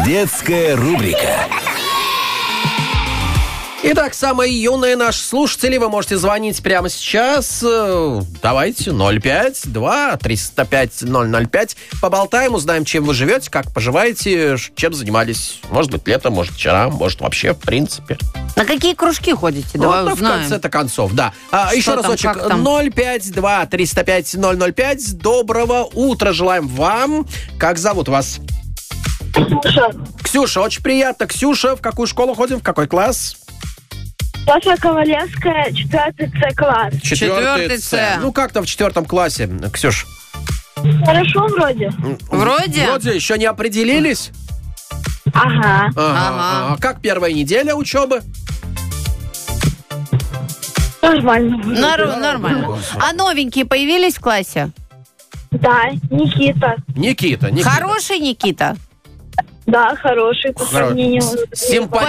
Детская рубрика. Итак, самые юные наши слушатели, вы можете звонить прямо сейчас. Давайте, 052-305-005. Поболтаем, узнаем, чем вы живете, как поживаете, чем занимались. Может быть, летом, может, вчера, может, вообще, в принципе. На какие кружки ходите? Давай в узнаем. конце-то концов, да. Еще там, разочек. как там? 052-305-005. Доброго утра желаем вам. Как зовут вас? Ксюша, очень приятно. Ксюша, в какую школу ходим, в какой класс? Паша Ковалевская, 4 С класс. 4 С. С. Ну, как там в 4 классе, Ксюш? Хорошо вроде? Вроде? Вроде еще не определились? Ага. Ага. Как первая неделя учебы? Нормально. Нормально. А новенькие появились в классе? Да, Никита. Никита. Хороший Никита? Да, хороший по сравнению. Симпатичный.